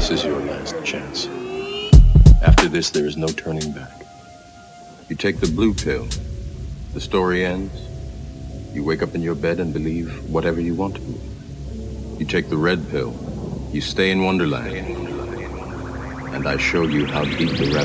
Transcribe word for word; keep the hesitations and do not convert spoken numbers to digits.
This is your last chance. After this, there is no turning back. You take the blue pill, the story ends. You wake up in your bed and believe whatever you want to believe. You take the red pill, you stay in Wonderland, and I show you how deep the rabbit